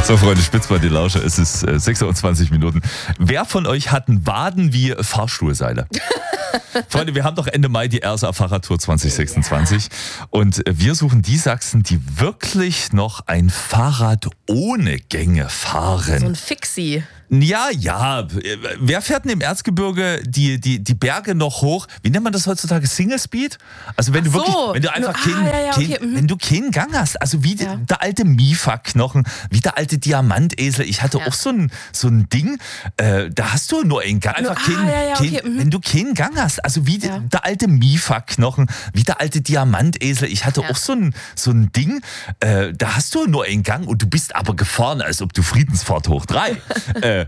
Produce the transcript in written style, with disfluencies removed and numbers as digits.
So, Freunde, spitzt mal die Lausche. Es ist 26 Minuten. Wer von euch hat einen Waden wie Fahrstuhlseile? Freunde, wir haben doch Ende Mai die RSA Fahrradtour 2026 und wir suchen die Sachsen, die wirklich noch ein Fahrrad ohne Gänge fahren. So ein Fixie. Ja. Wer fährt denn im Erzgebirge die Berge noch hoch? Wie nennt man das heutzutage? Single Speed? Also wenn du wirklich, wenn du einfach wenn du keinen Gang hast, also wie der alte Mifa-Knochen, wie der alte Diamantesel. Ich hatte auch so ein Ding, da hast du nur einen Gang. Einfach wenn du keinen Gang hast, also wie der alte Mifa-Knochen, wie der alte Diamantesel. Ich hatte auch so ein Ding, da hast du nur einen Gang und du bist aber gefahren, als ob du Friedensfahrt hoch 3.